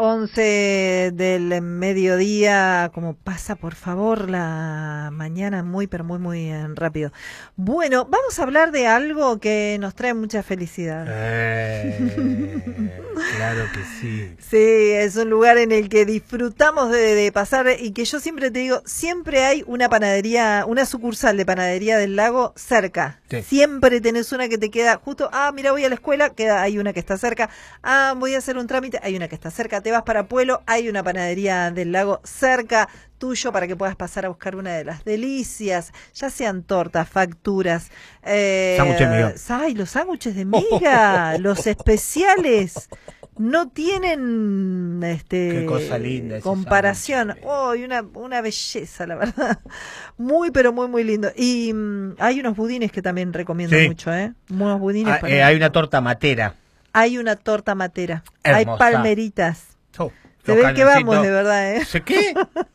11 del mediodía, como pasa por favor la mañana muy pero muy muy rápido. Bueno, vamos a hablar de algo que nos trae mucha felicidad. Claro que sí. Sí, es un lugar en el que disfrutamos de pasar y que yo siempre te digo, siempre hay una panadería, una sucursal de Panadería del Lago cerca. Sí. Siempre tenés una que te queda justo, mira, voy a la escuela, hay una que está cerca, voy a hacer un trámite, hay una que está cerca, te vas para Pueblo, hay una Panadería del Lago cerca tuyo para que puedas pasar a buscar una de las delicias, ya sean tortas, facturas, sándwiches de miga. Ay, los sándwiches de miga, los especiales. No tienen qué cosa linda comparación. Y una belleza, la verdad. Muy, pero muy, muy lindo. Y hay unos budines que también recomiendo mucho, Unos budines. Hay una torta matera. Hay una torta matera. Hermosa. Hay palmeritas. Se ve que vamos, de verdad, ¿Qué?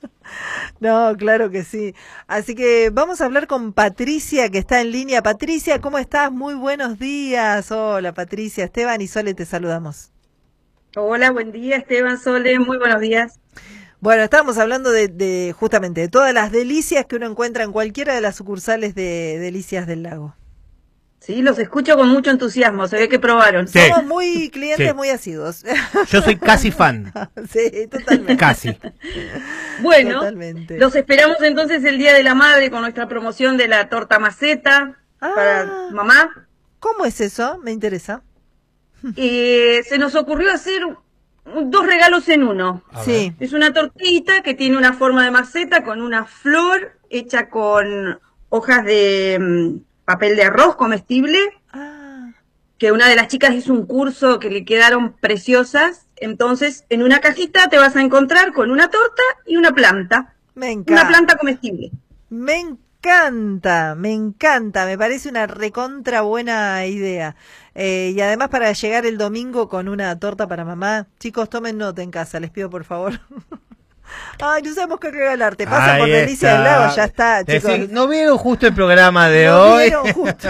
No, claro que sí. Así que vamos a hablar con Patricia, que está en línea. Patricia, ¿cómo estás? Muy buenos días. Hola, Patricia. Esteban y Sole, te saludamos. Hola, buen día, Esteban, Sole, muy buenos días. Bueno, estábamos hablando de justamente de todas las delicias que uno encuentra en cualquiera de las sucursales de Delicias del Lago. Sí, los escucho con mucho entusiasmo, se ve que probaron. Sí. Somos muy clientes, muy asiduos. Yo soy casi fan. Sí, totalmente. Casi. Bueno, totalmente. Los esperamos entonces el Día de la Madre con nuestra promoción de la torta maceta para mamá. ¿Cómo es eso? Me interesa. Se nos ocurrió hacer 2 regalos en uno. Sí. Es una tortita que tiene una forma de maceta con una flor hecha con hojas de papel de arroz comestible. Que una de las chicas hizo un curso que le quedaron preciosas. Entonces, en una cajita te vas a encontrar con una torta y una planta. Me encanta. Una planta comestible. Me encanta, me parece una recontra buena idea. Y además para llegar el domingo con una torta para mamá, chicos, tomen nota en casa, les pido por favor. Ay, no sabemos qué regalarte, pasa por Delicias del Lago, ya está, chicos. No vieron justo el programa de hoy. Vieron justo.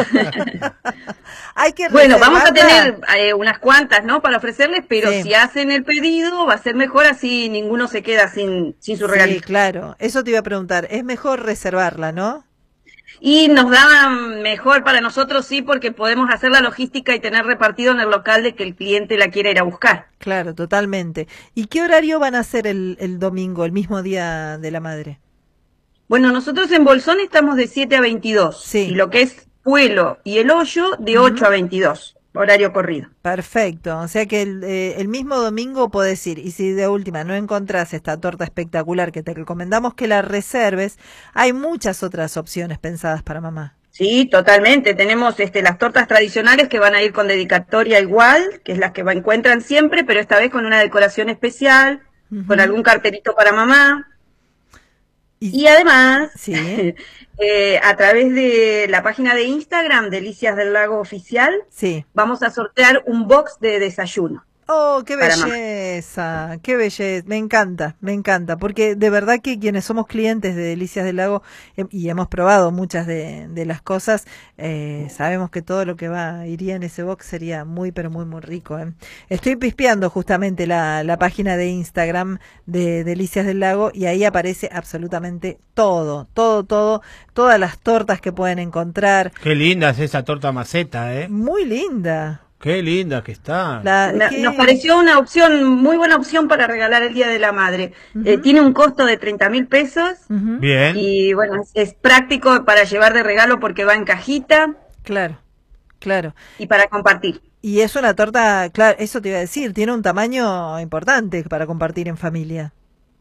Hay que bueno, vamos a tener unas cuantas, ¿no? Para ofrecerles, pero si hacen el pedido va a ser mejor, así ninguno se queda sin su regalito. Sí, claro, eso te iba a preguntar, es mejor reservarla, ¿no? Y nos da mejor para nosotros, sí, porque podemos hacer la logística y tener repartido en el local de que el cliente la quiera ir a buscar. Claro, totalmente. ¿Y qué horario van a hacer el domingo, el mismo día de la madre? Bueno, nosotros en Bolsón estamos de 7 a 22. Sí. Y lo que es Puelo y El Hoyo de 8 a 22. Horario corrido. Perfecto, o sea que el mismo domingo podés ir, y si de última no encontrás esta torta espectacular que te recomendamos que la reserves, hay muchas otras opciones pensadas para mamá. Sí, totalmente, tenemos las tortas tradicionales que van a ir con dedicatoria igual, que es las que encuentran siempre, pero esta vez con una decoración especial, con algún cartelito para mamá. Y además, ¿sí? A través de la página de Instagram, Delicias del Lago Oficial, vamos a sortear un box de desayuno. ¡Oh, qué belleza! ¡Qué belleza! Me encanta, porque de verdad que quienes somos clientes de Delicias del Lago y hemos probado muchas de las cosas, sabemos que todo lo que iría en ese box sería muy, pero muy, muy rico. Estoy pispeando justamente la página de Instagram de Delicias del Lago y ahí aparece absolutamente todo, todas las tortas que pueden encontrar. Qué linda es esa torta maceta, Muy linda. Qué linda que está. Nos pareció una opción, muy buena opción para regalar el Día de la Madre. Tiene un costo de 30.000 pesos. Bien. Y bueno, es práctico para llevar de regalo porque va en cajita. Claro. Y para compartir. Y es una torta, claro, eso te iba a decir, tiene un tamaño importante para compartir en familia.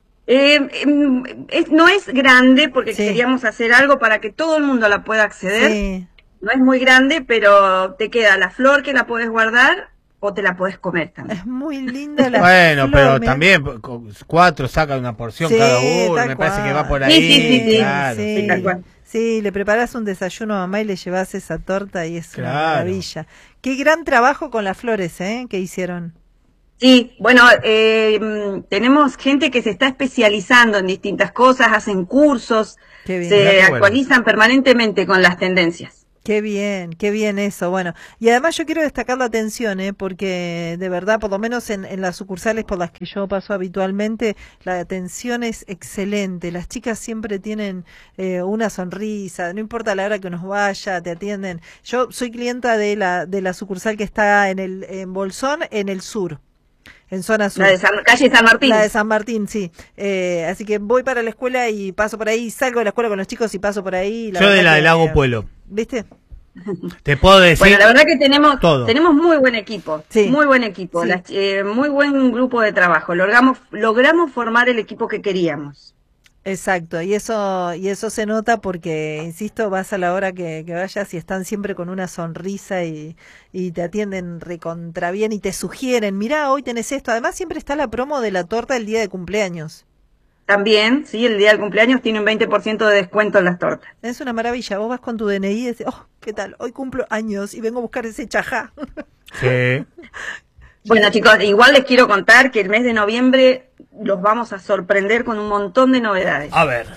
No es grande porque queríamos hacer algo para que todo el mundo la pueda acceder. Sí. No es muy grande, pero te queda la flor que la puedes guardar o te la puedes comer también. Es muy linda la bueno, flor, pero también 4 sacan una porción cada uno, me parece que va por ahí. Sí, claro. Sí, tal cual. Sí, le preparás un desayuno a mamá y le llevas esa torta y es una maravilla. Qué gran trabajo con las flores, que hicieron. Sí, bueno, tenemos gente que se está especializando en distintas cosas, hacen cursos, se actualizan permanentemente con las tendencias. Qué bien eso. Bueno, y además yo quiero destacar la atención, porque de verdad, por lo menos en las sucursales por las que yo paso habitualmente, la atención es excelente. Las chicas siempre tienen una sonrisa, no importa la hora que nos vaya, te atienden. Yo soy clienta de la sucursal que está en Bolsón, en el sur. En zona sur. La de calle San Martín. La de San Martín, sí. Así que voy para la escuela y paso por ahí, salgo de la escuela con los chicos y paso por ahí. Yo de la del Lago Pueblo. ¿Viste? Te puedo decir. Bueno, la verdad que tenemos muy buen equipo. Sí. Muy buen equipo. Sí. Muy buen grupo de trabajo. Logramos formar el equipo que queríamos. Exacto, y eso se nota porque, insisto, vas a la hora que vayas y están siempre con una sonrisa y te atienden recontra bien y te sugieren, mirá, hoy tenés esto. Además siempre está la promo de la torta el día de cumpleaños. También, sí, el día del cumpleaños tiene un 20% de descuento en las tortas. Es una maravilla, vos vas con tu DNI y decís, oh, ¿qué tal? Hoy cumplo años y vengo a buscar ese chajá. Sí. Bueno, chicos, igual les quiero contar que el mes de noviembre los vamos a sorprender con un montón de novedades. A ver.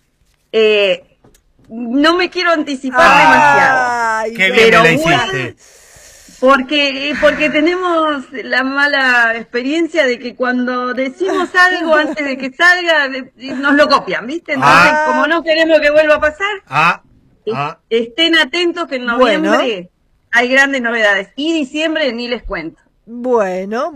No me quiero anticipar demasiado. Qué bien me la hiciste. Porque tenemos la mala experiencia de que cuando decimos algo antes de que salga, nos lo copian, ¿viste? Entonces, como no queremos que vuelva a pasar, estén atentos que en noviembre hay grandes novedades. Y diciembre ni les cuento. Bueno.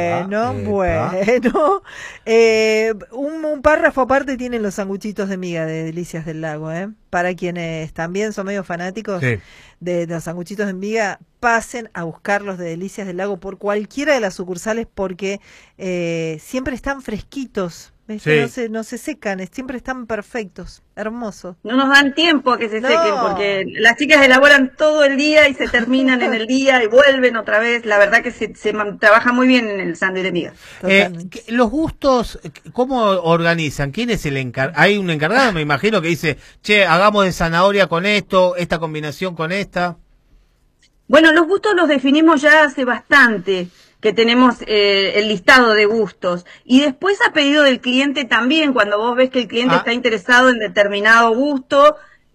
Un párrafo aparte tienen los sanguchitos de miga de Delicias del Lago, para quienes también son medio fanáticos de los sanguchitos de miga, pasen a buscarlos de Delicias del Lago por cualquiera de las sucursales porque siempre están fresquitos. ¿Ves? Sí. No se secan, siempre están perfectos, hermosos. No nos dan tiempo a que se sequen, porque las chicas elaboran todo el día y se terminan en el día y vuelven otra vez. La verdad que se trabaja muy bien en el sándwich de miga. Los gustos, ¿cómo organizan? ¿Quién es el encargado? Hay un encargado, me imagino, que dice, che, hagamos de zanahoria con esto, esta combinación con esta. Bueno, los gustos los definimos ya hace bastante, que tenemos el listado de gustos. Y después a pedido del cliente también, cuando vos ves que el cliente está interesado en determinado gusto,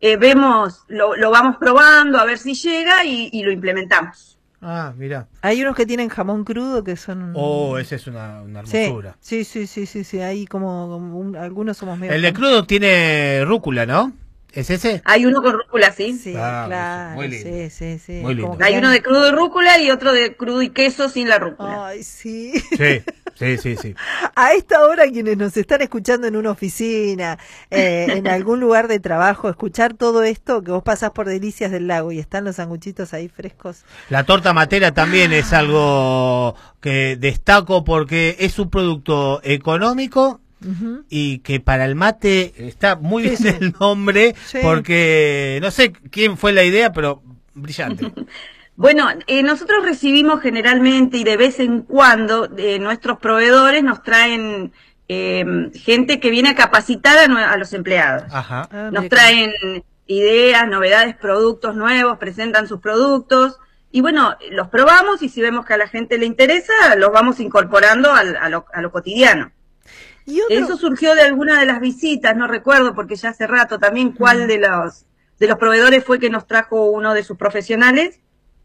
lo vamos probando a ver si llega y lo implementamos. Mira. Hay unos que tienen jamón crudo que son... ese es una hermosura. Sí. Ahí algunos somos medio... El de crudo tiene rúcula, ¿no? ¿Es ese? Hay uno con rúcula, sí. Sí, claro. Muy lindo. Sí. Muy lindo. Hay uno de crudo y rúcula y otro de crudo y queso sin la rúcula. Ay, sí. Sí. A esta hora, quienes nos están escuchando en una oficina, en algún lugar de trabajo, escuchar todo esto, que vos pasás por Delicias del Lago y están los sanguchitos ahí frescos. La torta matera también es algo que destaco porque es un producto económico. Y que para el mate está muy bien el nombre, porque no sé quién fue la idea, pero brillante. Bueno, nosotros recibimos generalmente y de vez en cuando nuestros proveedores nos traen gente que viene a capacitar a los empleados. Nos traen ideas, novedades, productos nuevos, presentan sus productos y bueno, los probamos y si vemos que a la gente le interesa, los vamos incorporando a lo cotidiano. Eso surgió de alguna de las visitas, no recuerdo porque ya hace rato también cuál de los proveedores fue que nos trajo uno de sus profesionales.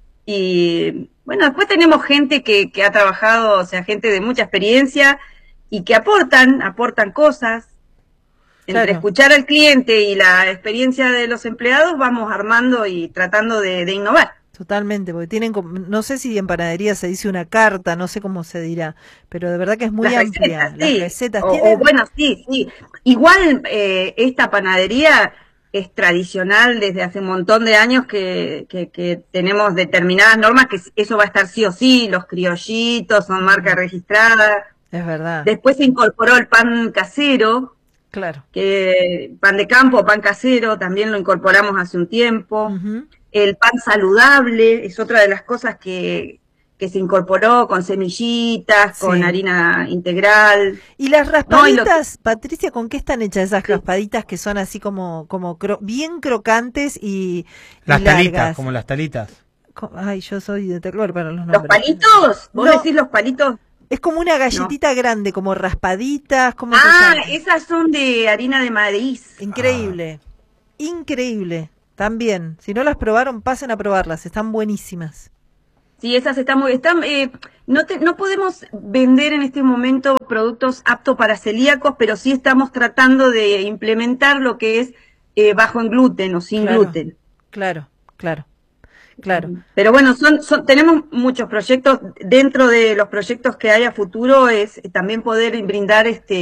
Y bueno, después tenemos gente que ha trabajado, o sea, gente de mucha experiencia y que aportan cosas. Entre escuchar al cliente y la experiencia de los empleados vamos armando y tratando de innovar. Totalmente, porque tienen, no sé si en panadería se dice una carta, no sé cómo se dirá, pero de verdad que es muy amplia. Las recetas. Bueno, sí. Igual esta panadería es tradicional desde hace un montón de años que tenemos determinadas normas que eso va a estar sí o sí, los criollitos son marca registrada. Es verdad. Después se incorporó el pan casero. Claro. Que pan de campo, pan casero, también lo incorporamos hace un tiempo. El pan saludable es otra de las cosas que se incorporó con semillitas, con harina integral. ¿Y las raspaditas, Patricia, con qué están hechas esas raspaditas que son así como bien crocantes y talitas, largas? Como las talitas. Ay, yo soy de terror para los nombres. ¿Los palitos? ¿Vos decís los palitos? Es como una galletita grande, como raspaditas. ¿Cómo esas son de harina de maíz. Increíble. Increíble. también. Si no las probaron, pasen a probarlas, están buenísimas. Sí, esas están no podemos vender en este momento productos aptos para celíacos, pero sí estamos tratando de implementar lo que es bajo en gluten o sin gluten. Claro. Pero bueno, tenemos muchos proyectos. Dentro de los proyectos que hay a futuro es también poder brindar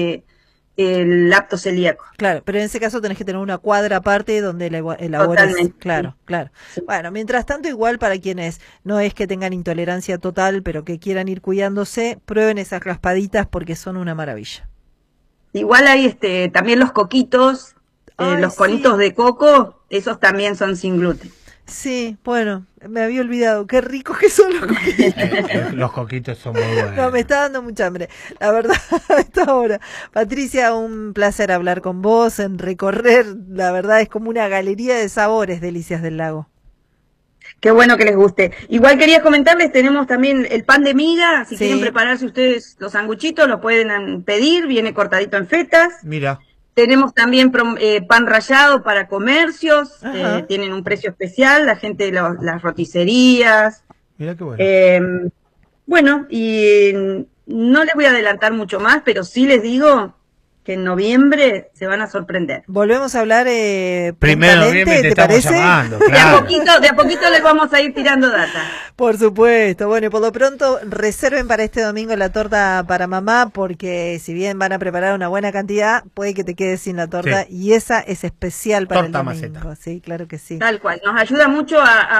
el apto celíaco. Claro, pero en ese caso tenés que tener una cuadra aparte donde elabores. Totalmente. Claro. Sí. Bueno, mientras tanto, igual para quienes no es que tengan intolerancia total, pero que quieran ir cuidándose, prueben esas raspaditas porque son una maravilla. Igual hay también los coquitos, los conitos de coco, esos también son sin gluten. Sí, bueno, me había olvidado, qué ricos que son los coquitos. Los coquitos son muy buenos. No, me está dando mucha hambre, la verdad, a esta hora. Patricia, un placer hablar con vos, en recorrer, la verdad es como una galería de sabores, Delicias del Lago. Qué bueno que les guste. Igual quería comentarles, tenemos también el pan de miga, si quieren prepararse ustedes los sanguchitos, lo pueden pedir, viene cortadito en fetas. Mira. Tenemos también pan rallado para comercios, tienen un precio especial, la gente, las roticerías. Mira qué bueno. Bueno, y no les voy a adelantar mucho más, pero sí les digo que en noviembre se van a sorprender. Volvemos a hablar primero de noviembre te parece? Llamando, claro. De a poquito les vamos a ir tirando data. Por supuesto. Bueno, y por lo pronto reserven para este domingo la torta para mamá, porque si bien van a preparar una buena cantidad, puede que te quedes sin la torta, y esa es especial para torta el domingo. Maceta. Sí, claro que sí. Tal cual. Nos ayuda mucho a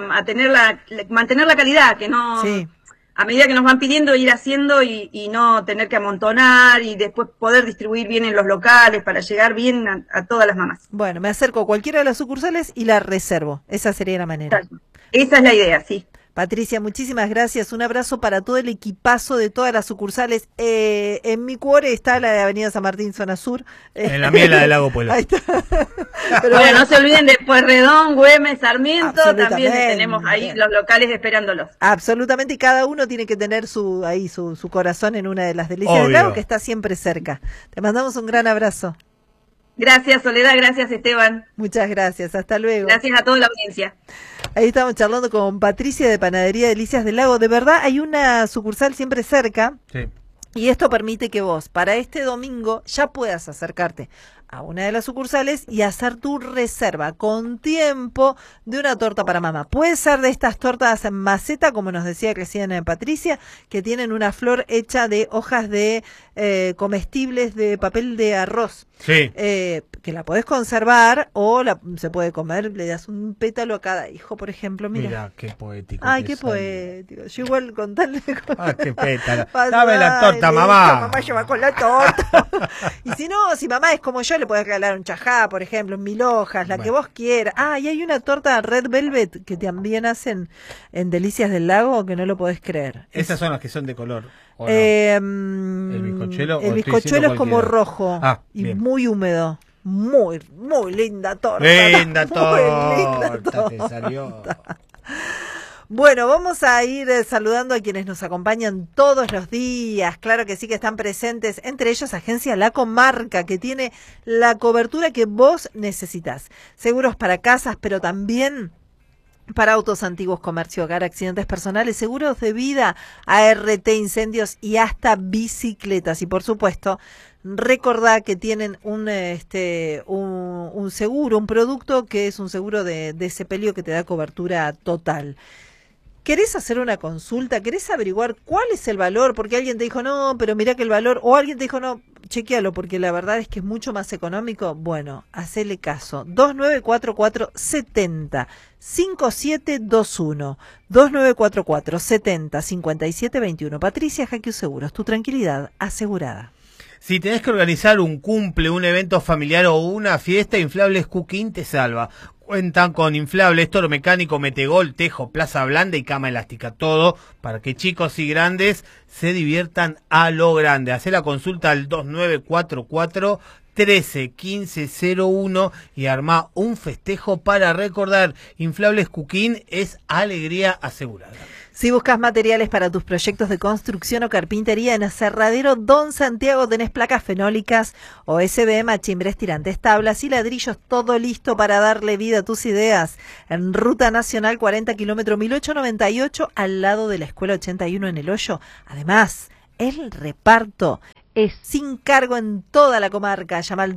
mantener la calidad, que no... Sí. A medida que nos van pidiendo, ir haciendo y no tener que amontonar y después poder distribuir bien en los locales para llegar bien a todas las mamás. Bueno, me acerco a cualquiera de las sucursales y la reservo. Esa sería la manera. Esa es la idea, sí. Patricia, muchísimas gracias. Un abrazo para todo el equipazo de todas las sucursales. En mi cuore está la de Avenida San Martín, zona sur. En la mía la del Lago Pueblo. Ahí está. Pero bueno, no se olviden de Pueyrredón, Güemes, Sarmiento. También tenemos ahí los locales esperándolos. Absolutamente, y cada uno tiene que tener su corazón en una de las Delicias del Lago, que está siempre cerca. Te mandamos un gran abrazo. Gracias, Soledad, gracias, Esteban. Muchas gracias, hasta luego. Gracias a toda la audiencia. Ahí estamos charlando con Patricia de Panadería Delicias del Lago. De verdad, hay una sucursal siempre cerca. Sí. Y esto permite que vos, para este domingo, ya puedas acercarte a una de las sucursales y hacer tu reserva con tiempo de una torta para mamá. Puede ser de estas tortas en maceta, como nos decía recién Patricia, que tienen una flor hecha de hojas de comestibles de papel de arroz. Sí. Que la podés conservar o se puede comer, le das un pétalo a cada hijo, por ejemplo. Mira qué poético. Ay, qué poético. Yo igual con tal de... qué pétalo. Dame la torta, mamá. Mamá lleva con la torta. Y si no, si mamá es como yo, le podés regalar un chajá, por ejemplo, 1000 hojas, la que vos quieras. Y hay una torta Red Velvet que también hacen en Delicias del Lago que no lo podés creer. Esas son las que son de color. ¿O no? El bizcochuelo es como rojo y bien. Muy húmedo. Muy linda torta. Linda torta. Te salió. Bueno, vamos a ir saludando a quienes nos acompañan todos los días. Claro que sí, que están presentes, entre ellos Agencia La Comarca, que tiene la cobertura que vos necesitas. Seguros para casas, pero también para autos antiguos, comercio, hogar, accidentes personales, seguros de vida, ART, incendios y hasta bicicletas. Y por supuesto, recordá que tienen un seguro, un producto que es un seguro de sepelio que te da cobertura total. ¿Querés hacer una consulta? ¿Querés averiguar cuál es el valor? Porque alguien te dijo, no, pero mirá que el valor, o alguien te dijo, no, chequealo, porque la verdad es que es mucho más económico. Bueno, hacele caso. 2944-70 5721 2944-70 5721. Patricia Jaque Seguros, tu tranquilidad asegurada. Si tenés que organizar un cumple, un evento familiar o una fiesta, Inflables Cooking te salva. Cuentan con inflables, toro mecánico, metegol, tejo, plaza blanda y cama elástica. Todo para que chicos y grandes se diviertan a lo grande. Hacé la consulta al 2944 131501 y armá un festejo para recordar. Inflables Cooking es alegría asegurada. Si buscas materiales para tus proyectos de construcción o carpintería, en Aserradero Don Santiago tenés placas fenólicas, OSB, machimbres, tirantes, tablas y ladrillos, todo listo para darle vida a tus ideas. En Ruta Nacional 40, kilómetro 1898, al lado de la Escuela 81 en El Hoyo. Además, el reparto es sin cargo en toda la comarca. Llama al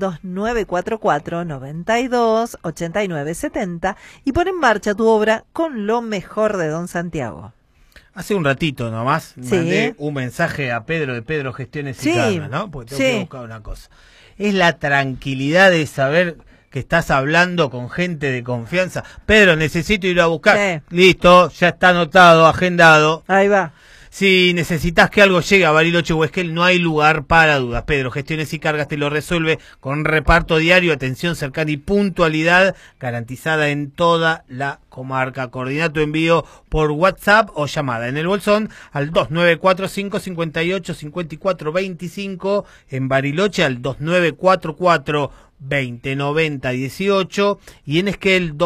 2944-92-8970 y pon en marcha tu obra con lo mejor de Don Santiago. Hace un ratito nomás mandé un mensaje a Pedro de Pedro Gestiones y Cargas, ¿no? Porque tengo que buscar una cosa. Es la tranquilidad de saber que estás hablando con gente de confianza. Pedro, necesito ir a buscar. Listo, ya está anotado, agendado. Ahí va. Si necesitas que algo llegue a Bariloche o Esquel, no hay lugar para dudas. Pedro Gestiones y Cargas te lo resuelve con reparto diario, atención cercana y puntualidad garantizada en toda la comarca. Coordina tu envío por WhatsApp o llamada en el bolsón al 2945-58-54-25, en Bariloche al 2944-2090-18 y en Esquel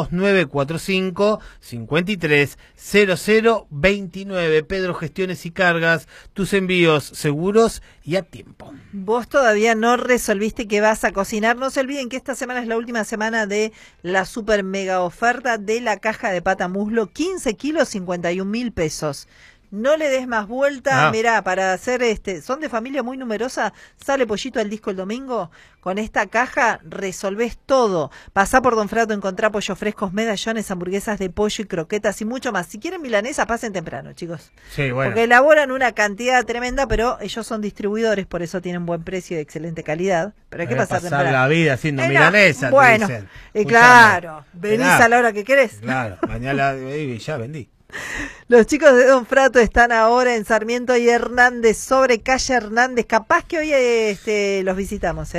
2945-530029. Pedro Gestiones y Cargas, tus envíos seguros y a tiempo. Vos todavía no resolviste qué vas a cocinar. No se olviden que esta semana es la última semana de la super mega oferta de la caja de pata muslo, 15 kilos, 51.000 pesos. No le des más vuelta, mirá, para hacer son de familia muy numerosa, sale Pollito al Disco el domingo, con esta caja resolvés todo. Pasá por Don Frato, encontrá pollos frescos, medallones, hamburguesas de pollo y croquetas y mucho más. Si quieren milanesa, pasen temprano, chicos. Sí, bueno. Porque elaboran una cantidad tremenda, pero ellos son distribuidores, por eso tienen buen precio y excelente calidad. Pero hay que pasar temprano. La vida haciendo milanesa, bueno, te dicen. Claro, venís a la hora que querés. Claro, mañana ya vendí. Los chicos de Don Frato están ahora en Sarmiento y Hernández, sobre calle Hernández. Capaz que hoy los visitamos,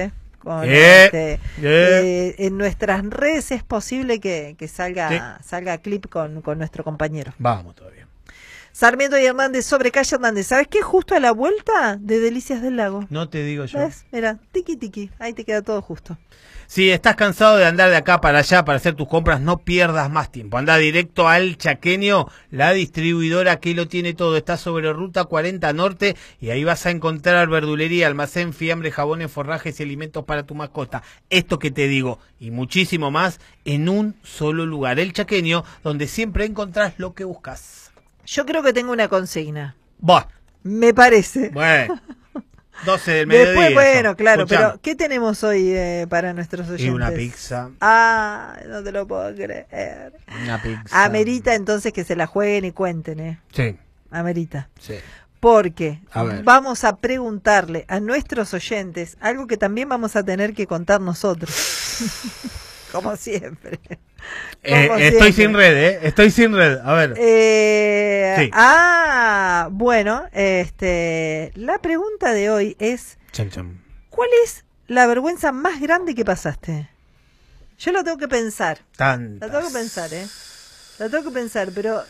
en nuestras redes es posible que salga clip con nuestro compañero. Vamos todavía. Sarmiento y Hernández, sobre calle Hernández. ¿Sabes qué? Justo a la vuelta de Delicias del Lago. No te digo yo. ¿Ves? Mira, tiki tiki, ahí te queda todo justo. Si estás cansado de andar de acá para allá para hacer tus compras, no pierdas más tiempo. Anda directo al Chaqueño, la distribuidora que lo tiene todo. Está sobre Ruta 40 Norte y ahí vas a encontrar verdulería, almacén, fiambre, jabones, forrajes y alimentos para tu mascota. Esto que te digo y muchísimo más en un solo lugar. El Chaqueño, donde siempre encontrás lo que buscas. Yo creo que tengo una consigna. Buah. Me parece. Bueno. 12 del mediodía. Después, bueno, claro, Escuchame. pero ¿qué tenemos hoy para nuestros oyentes? Y una pizza. Ah, no te lo puedo creer. Una pizza. Amerita entonces que se la jueguen y cuenten, Sí. Amerita. Sí. Porque vamos a preguntarle a nuestros oyentes algo que también vamos a tener que contar nosotros. Como siempre. Estoy sin red, Estoy sin red. A ver. Sí. Bueno, la pregunta de hoy es: ¿cuál es la vergüenza más grande que pasaste? Yo lo tengo que pensar. Tantas. La tengo que pensar, La tengo que pensar, pero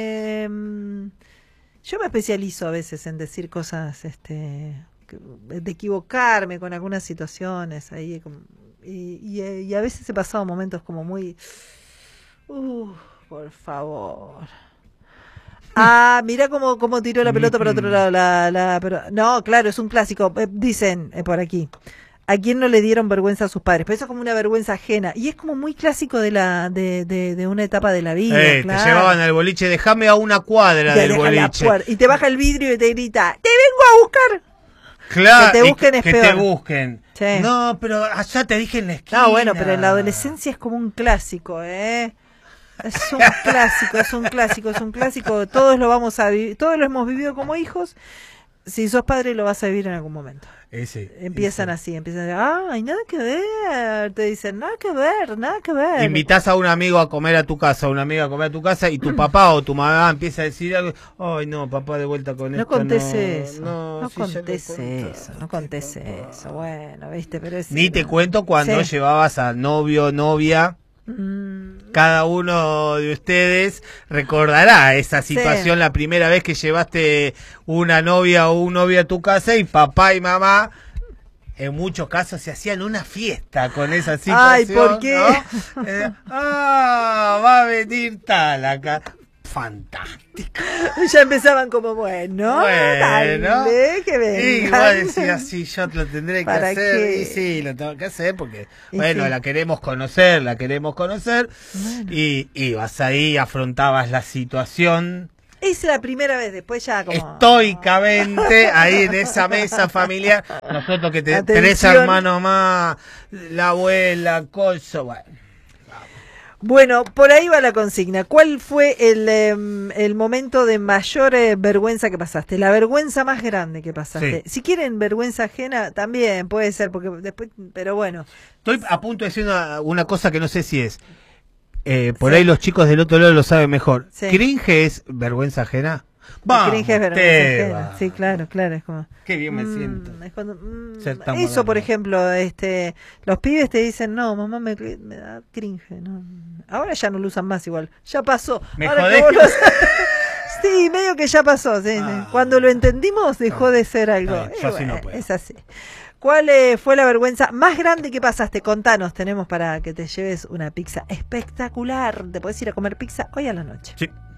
yo me especializo a veces en decir cosas, de equivocarme con algunas situaciones ahí, y a veces he pasado momentos como muy, por favor. Mira cómo tiró la pelota para otro lado. Pero, no, claro, es un clásico. Dicen por aquí: ¿a quién no le dieron vergüenza a sus padres? Pero eso es como una vergüenza ajena. Y es como muy clásico de una etapa de la vida. Claro. Te llevaban al boliche, déjame a una cuadra del boliche. Y te baja el vidrio y te grita: ¡te vengo a buscar! Claro, que te busquen es peor. Que te busquen. Sí. No, pero allá te dije en la esquina. No, bueno, pero en la adolescencia es como un clásico, Es un clásico. Todos lo vamos a vivir, todos lo hemos vivido como hijos. Si sos padre lo vas a vivir en algún momento. Empiezan así, ay, nada que ver, te dicen, nada que ver. Invitás a un amigo a comer a tu casa, y tu papá o tu mamá empieza a decir algo, ay no, papá de vuelta con esto. No contés eso, no contés sí, eso, bueno, viste, pero es... Ni te cuento cuando llevabas a novio, novia... Cada uno de ustedes recordará esa situación, la primera vez que llevaste una novia o un novio a tu casa y papá y mamá en muchos casos se hacían una fiesta con esa situación. Ay, ¿por qué? ¿No? Va a venir tal acá. fantástico. Ya empezaban como, bueno, dale, que vengan. Y igual decía, sí, yo lo tendré que hacer. ¿Qué? Y sí, lo tengo que hacer porque, Y bueno, sí. la queremos conocer. Bueno. Y ibas ahí, afrontabas la situación Es la primera vez, después ya como... estoicamente, ahí en esa mesa familiar. Nosotros que Atención. 3 hermanos más, la abuela, coso, bueno. Bueno, por ahí va la consigna. ¿Cuál fue el momento de mayor vergüenza que pasaste? La vergüenza más grande que pasaste. Sí. Si quieren vergüenza ajena, también puede ser, porque después, pero bueno. Estoy a punto de decir una cosa que no sé si es. Por ahí los chicos del otro lado lo saben mejor. Sí. ¿Cringe es vergüenza ajena? Cringe es vergüenza ajena. Sí, claro, es como... Qué bien me siento. Es cuando, Ser tan eso, moderno. por ejemplo, los pibes te dicen, no, mamá, me da cringe. No. Ahora ya no lo usan más igual. Ya pasó. ¿Me Ahora jodés? que vos sí, medio que ya pasó. Sí, sí. Cuando lo entendimos dejó de ser algo. Está bien, yo así no puedo. Es así. ¿Cuál fue la vergüenza más grande que pasaste? Contanos, tenemos para que te lleves una pizza espectacular. Te podés ir a comer pizza hoy a la noche. Sí.